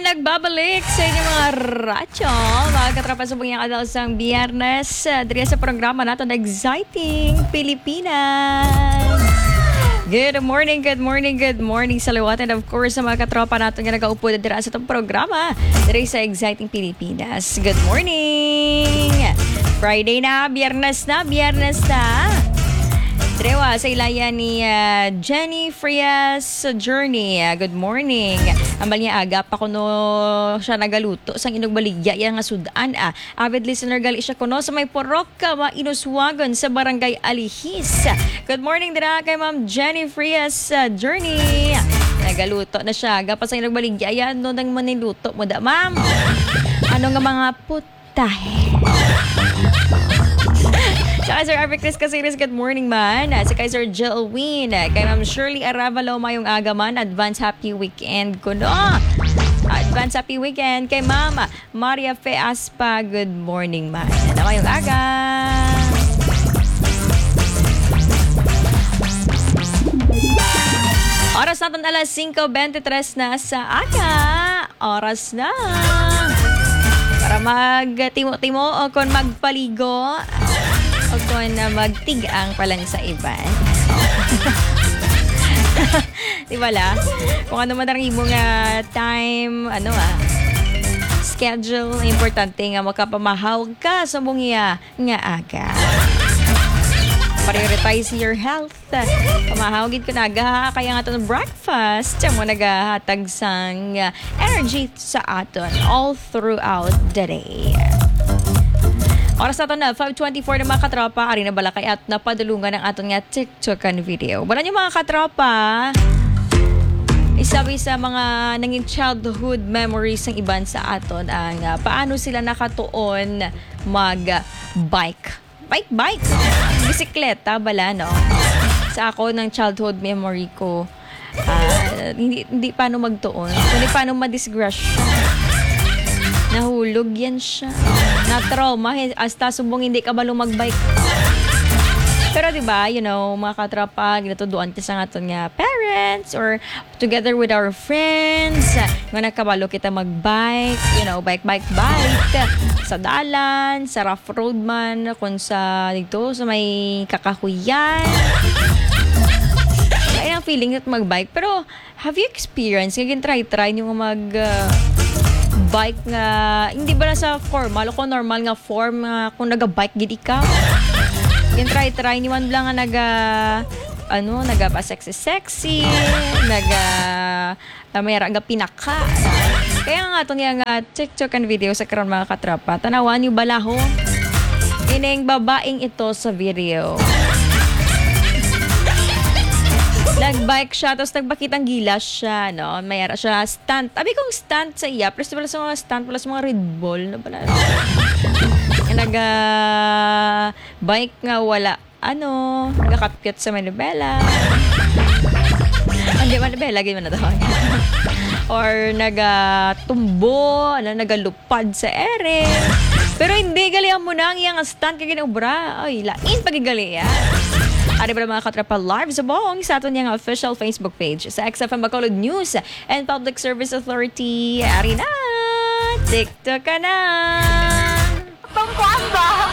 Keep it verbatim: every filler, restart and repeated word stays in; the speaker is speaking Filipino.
nagbabalik sa inyong mga radyo. Mga katropa sa bunyang adal sang biyernes. Diri sa programa natin, Exciting Pilipinas. Good morning, good morning, good morning sa liwat. And of course, sa mga katropa natin nga nag-aupo na dira sa itong programa. Diri sa Exciting Pilipinas. Good morning! Friday na, biyernes na, biyernes na. Trewa sa ilaya ni uh, Jenny Frias sa Journey. Uh, good morning. Ambal niya aga pa kuno siya nagaluto sang inugbaligya yang nga sudan. Ah. Avid listener gali siya kuno sa may porok ka mainuswagon sa barangay Alihis. Good morning dira kay Ma'am Jenny Frias sa Journey. Nagaluto na siya aga pa sa inugbaligya. Ayan, no nang maniluto mo da, ma'am. Ano nga mga putahe? Sa Kaiser Arvic Chris Casiris, good morning man. Sa Kaiser Jill Win, kay Ma'am Shirley Aravalo mayong aga man. Advance happy weekend ko no. Advance happy weekend kay Mama Maria Fe Aspa, good morning man. Ano mayong aga? Oras natin alas singko twenty-tres na sa aga. Oras na para magtimo-timo o kung magpaligo o kung na magtigang pa lang sa iba. Di ba la? Kung ano man ang imong uh, time, ano ah, schedule, importante nga makapamahawag ka sa mong iya nga aga. Prioritize your health. Pamahawagin ko na aga, kaya nga ito ng breakfast. Siya mo nagahatag sang uh, energy sa aton all throughout the day. Oras na ito na, five twenty-four na mga katropa. Ari na balakay at napadulungan ng aton nga TikTokan video. Wala niyo mga katropa, isabi sa mga nanging childhood memories ng iban sa aton ang uh, paano sila nakatuon mag-bike. Bike-bike. Bisikleta, bala, no? Sa ako, ng childhood memory ko, uh, hindi, hindi paano magtuon. Hindi paano madisgrasya. Nahulog yan siya. Na-trauma. Hasta subong hindi ka balo mag-bike. Pero diba, you know, mga katrapa, ginatuduan kita sa aton nga parents or together with our friends, nga nakabalo kita mag-bike, you know, bike, bike, bike, sa dalan, sa rough road man, kung sa dito, sa may kakahuyan. Kaya ang feeling at mag-bike. Pero, have you experienced, nga try-try nyo mag... Uh, bike nga, hindi ba na sa formal o kung normal nga form nga kung naga-bike gid ikaw? Yung try-try ni man lang nga naga ano, naga pa sexy-sexy, naga uh, may raga pinaka. Kaya nga itong yung uh, TikTokan video sa karon mga katrapa, tanawan yung balaho. Ining babaeng ito sa video. Nag-bike siya, tapos nagpakitang gilas siya, no? Mayara siya stunt. Abi kong stunt sa iya, plus pala sa mga stunt, pala sa mga Red Bull, na pala. Nag-bike nga wala, ano, nagkakapyat sa Manibela. Hindi, Manibela, ganyan na daw. Or nag-tumbo, ano, nag-lupad sa ere. Pero hindi, galihan mo na ang iyang stunt kaya ginubra. Ay, lain pagigali yan. Ari ba mga katrapa live sa buong sa aton niyang official Facebook page sa X F M Bacolod News and Public Service Authority. Ari na! TikTok ka na! Pangkuan ba?